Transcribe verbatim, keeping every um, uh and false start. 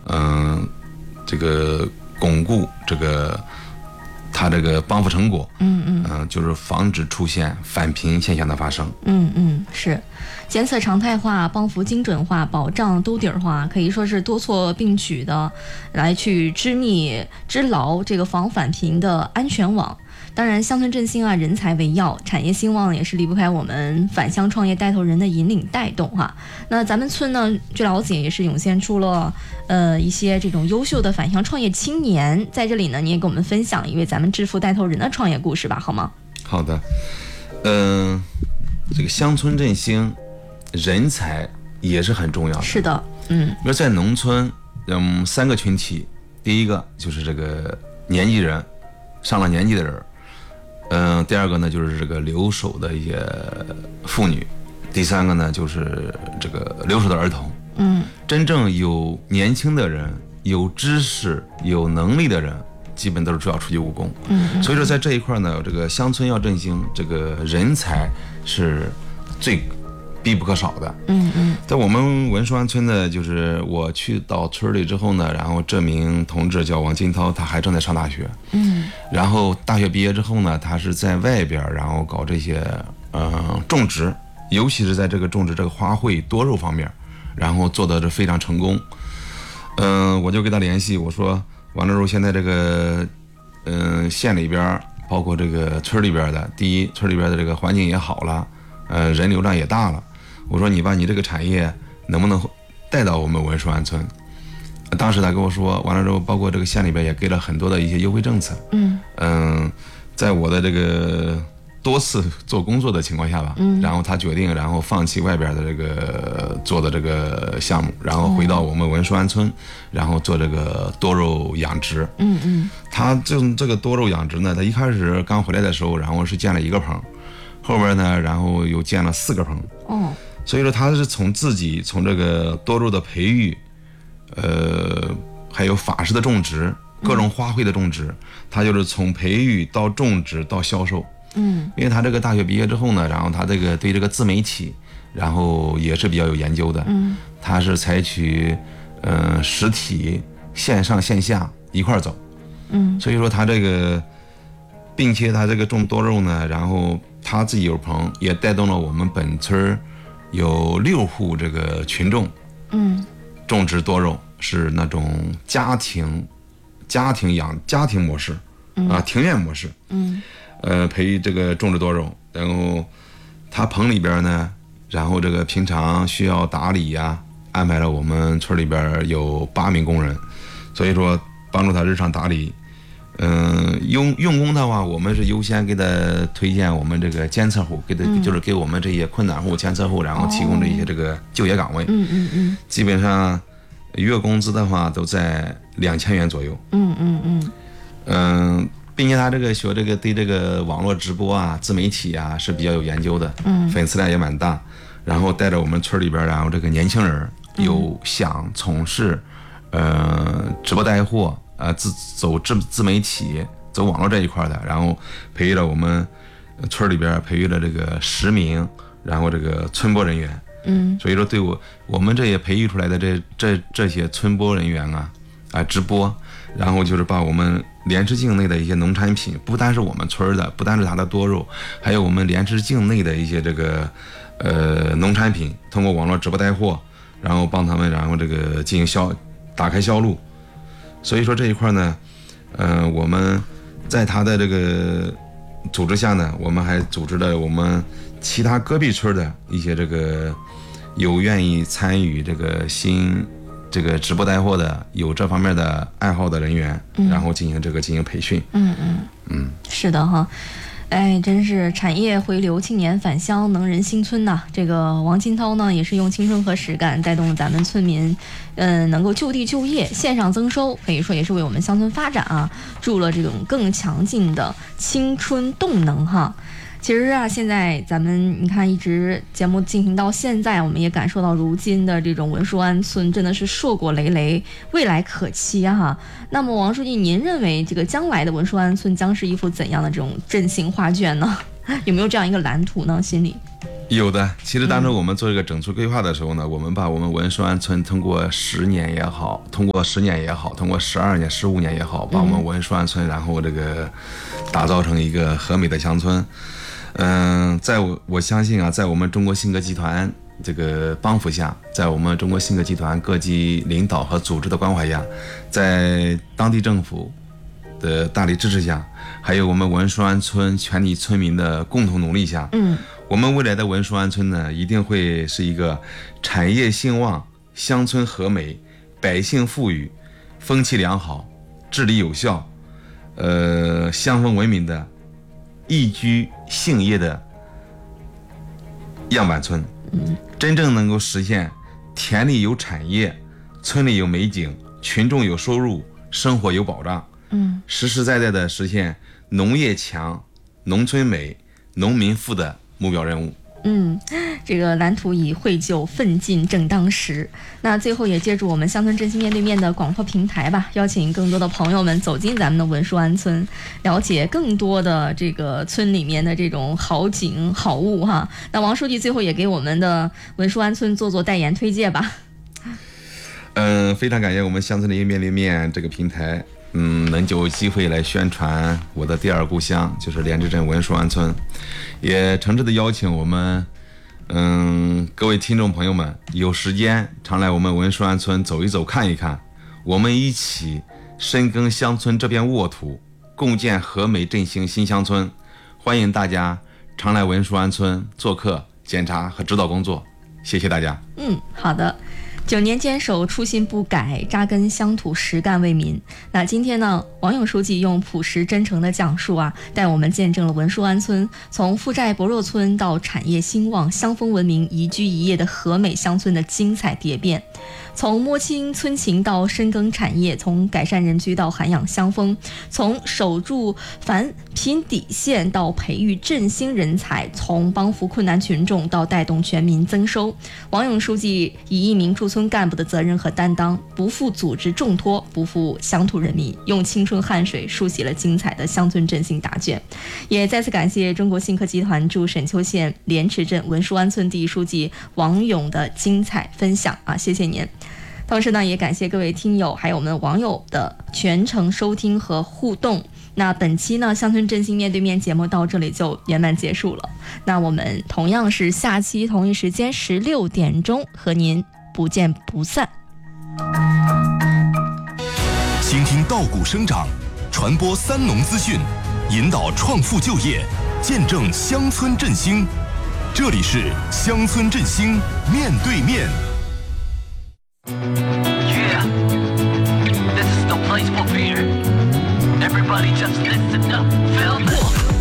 嗯、呃，这个巩固这个他这个帮扶成果， 嗯嗯， 嗯、呃，就是防止出现返贫现象的发生。 嗯嗯，是，监测常态化、帮扶精准化、保障兜底儿化，可以说是多措并举的，来去织密织牢这个防返贫的安全网。当然，乡村振兴啊，人才为要，产业兴旺也是离不开我们返乡创业带头人的引领带动哈。那咱们村呢，据了解也是涌现出了呃一些这种优秀的返乡创业青年，在这里呢，你也给我们分享一位咱们致富带头人的创业故事吧，好吗？ 好的，嗯、呃，这个乡村振兴，人才也是很重要的。 是的，嗯， 比如在农村，嗯，三个群体，第一个就是这个年纪人，上了年纪的人。嗯、呃，第二个呢就是这个留守的一些妇女，第三个呢就是这个留守的儿童。 嗯， 真正有年轻的人、有知识、有能力的人，基本都是主要出去务工。 嗯， 所以说在这一块呢，这个乡村要振兴，这个人才是最必不可少的。 嗯嗯， 在我们文书湾村呢，就是我去到村里之后呢，然后这名同志叫王金涛，他还正在上大学。 嗯， 然后大学毕业之后呢，他是在外边，然后搞这些呃种植，尤其是在这个种植这个花卉多肉方面，然后做的是非常成功。嗯、呃，我就跟他联系，我说王乐柔现在这个嗯、呃、县里边，包括这个村里边的，第一村里边的这个环境也好了，呃人流量也大了。我说你把你这个产业能不能带到我们文书湾村？当时他跟我说完了之后，包括这个县里边也给了很多的一些优惠政策。 嗯嗯、呃，在我的这个多次做工作的情况下吧，嗯，然后他决定，然后放弃外边的这个做的这个项目，然后回到我们文书湾村，然后做这个多肉养殖。 嗯嗯， 他这这个多肉养殖呢，他一开始刚回来的时候，然后是建了一个棚，后边呢，然后又建了四个棚。 哦。 所以说他是从自己从这个多肉的培育，呃，还有法式的种植，各种花卉的种植，他就是从培育到种植到销售。 嗯， 因为他这个大学毕业之后呢，然后他这个对这个自媒体，然后也是比较有研究的。 嗯， 他是采取呃实体、线上线下一块走。 嗯， 所以说他这个，并且他这个种多肉呢，然后他自己有棚，也带动了我们本村有六户这个群众， 嗯， 种植多肉是那种家庭、家庭养家庭模式， 嗯、 啊，庭院模式， 嗯， 呃，培育这个种植多肉，然后他棚里边呢，然后这个平常需要打理呀、啊，安排了我们村里边有八名工人，所以说帮助他日常打理。嗯、呃，用用工的话，我们是优先给他推荐我们这个监测户，给他、嗯、就是给我们这些困难户、监测户，然后提供这些这个就业岗位。 嗯嗯嗯， 基本上月工资的话都在两千元左右。 嗯嗯嗯， 嗯、呃，并且他这个学这个对这个网络直播啊、自媒体啊是比较有研究的， 嗯， 粉丝量也蛮大。然后带着我们村里边，然后这个年轻人有想从事呃直播带货。呃，自走自自媒体、走网络这一块的，然后培育了我们村里边培育了这个十名，然后这个村播人员。 嗯， 所以说对我我们这也培育出来的这这这些村播人员啊啊直播，然后就是把我们莲池境内的一些农产品，不单是我们村的，不单是它的多肉，还有我们莲池境内的一些这个呃农产品，通过网络直播带货，然后帮他们然后这个进行销打开销路。所以说这一块呢，呃，我们在他的这个组织下呢，我们还组织了我们其他隔壁村的一些这个有愿意参与这个新这个直播带货的，有这方面的爱好的人员，嗯、然后进行这个进行培训。 嗯嗯嗯， 是的哈。哎，真是产业回流，青年返乡，能人新村呐！这个王金涛呢，也是用青春和实干带动咱们村民，嗯，能够就地就业，线上增收，可以说也是为我们乡村发展啊，注入了这种更强劲的青春动能哈。其实啊，现在咱们你看，一直节目进行到现在，我们也感受到如今的这种文书湾村真的是硕果累累，未来可期哈。那么王书记，您认为这个将来的文书湾村将是一幅怎样的这种振兴画卷呢？ 有没有这样一个蓝图呢？心里？ 有的，其实当初我们做这个整村规划的时候呢，嗯、我们把我们文殊安村通过十年也好，通过十年也好，通过十二年、十五年也好，把我们文殊安村，然后这个打造成一个和美的乡村。嗯，在我我相信啊，在我们中国信鸽集团这个帮扶下，在我们中国信鸽集团各级领导和组织的关怀下，在当地政府的大力支持下，还有我们文殊安村全体村民的共同努力下， 嗯。 我们未来的文殊安村呢，一定会是一个产业兴旺、乡村和美、百姓富裕、风气良好、治理有效、呃乡风文明的宜居兴业的样板村。嗯，真正能够实现田里有产业、村里有美景、群众有收入、生活有保障。嗯，实实在在的实现农业强、农村美、农民富的目标任务。 嗯，这个蓝图已绘就，奋进正当时。那最后也借助我们乡村振兴面对面的广播平台吧，邀请更多的朋友们走进咱们的文殊安村，了解更多的这个村里面的这种好景好物哈。那王书记最后也给我们的文殊安村做做代言推介吧。 嗯，非常感谢我们乡村振兴面对面这个平台。嗯，能有机会来宣传我的第二故乡，就是莲池镇文殊安村，也诚挚的邀请我们，嗯，各位听众朋友们，有时间常来我们文殊安村走一走、看一看，我们一起深耕乡村这片沃土，共建和美振兴新乡村。欢迎大家常来文殊安村做客、检查和指导工作，谢谢大家。 嗯，好的。九年坚守初心不改，扎根乡土实干为民。那今天呢，王勇书记用朴实真诚的讲述啊，带我们见证了文殊安村从负债薄弱村到产业兴旺、乡风文明、宜居宜业的和美乡村的精彩蝶变。从摸清村情到深耕产业，从改善人居到涵养乡风，从守住返贫底线到培育振兴人才，从帮扶困难群众到带动全民增收。王勇书记以一名驻村干部的责任和担当，不负组织重托，不负乡土人民，用青春汗水书写了精彩的乡村振兴答卷。也再次感谢中国信科集团驻沈丘县莲池镇文殊安村第一书记王勇的精彩分享啊，谢谢您。同时呢，也感谢各位听友还有我们网友的全程收听和互动。那本期呢乡村振兴面对面节目到这里就圆满结束了。那我们同样是下期同一时间十六点钟和您不见不散。 倾听稻谷生长，传播三农资讯，引导创富就业，见证乡村振兴。这里是乡村振兴面对面。 Yeah, this is the place for beer. Everybody just listen up, feel this.